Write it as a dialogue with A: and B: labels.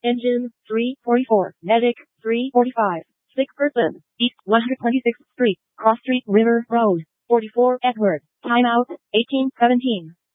A: Engine, 344. Medic, 345. Sick person, East 126th Street, Cross Street River Road, 44 Edward. Timeout, 1817.